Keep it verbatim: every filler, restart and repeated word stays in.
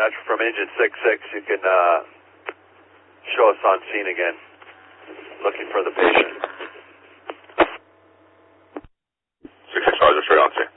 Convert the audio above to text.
dispatch from engine six six. You can uh, show us on scene again, looking for the patient. six six, Roger, straight on scene.